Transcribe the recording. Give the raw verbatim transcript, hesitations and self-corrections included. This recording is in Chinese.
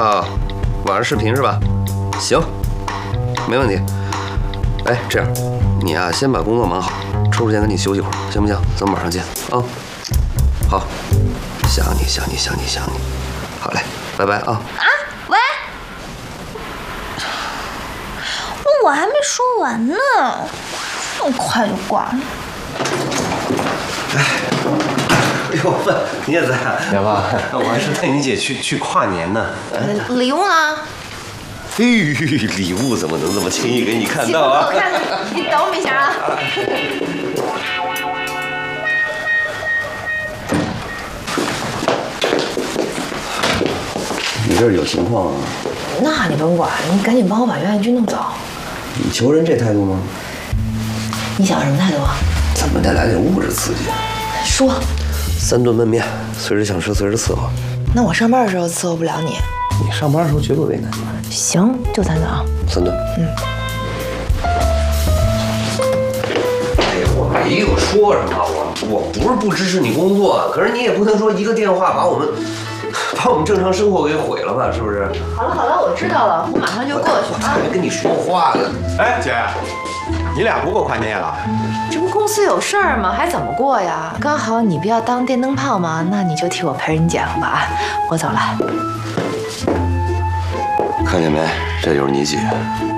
啊，晚上视频是吧？行，没问题。哎，这样，你啊先把工作忙好，抽时间赶紧休息会儿，行不行？咱们马上见啊。好，想你想你想你想你。好嘞，拜拜啊。 啊，喂，我还没说完呢，这么快就挂了。 哎。哎呦，问你也在啊？ 娘爸， 我还是带你姐去去跨年呢。 礼物呢？ 嘿，礼物怎么能这么轻易给你看到啊？ 我看你等我一下啊。 你这儿有情况啊？ 那你甭管，你赶紧帮我把袁爱军弄走。 你求人这态度吗？ 你想什么态度啊？ 咱们得来点物质刺激。 说。 三顿焖面，随时想吃随时伺候。 那我上班的时候伺候不了你。 你上班的时候绝不为难。 行，就三顿啊。 三顿。 嗯。 哎呀，我没有说什么，我我不是不支持你工作，可是你也不能说一个电话把我们把我们正常生活给毁了吧？是不是？ 好了好了，我知道了，我马上就过去。 我还没跟你说话呢。 哎，姐，你俩不过跨年夜了？ 这不公司有事儿吗？还怎么过呀？刚好你不要当电灯泡吗？那你就替我陪人讲吧啊！我走了。 看见没？这就是你姐。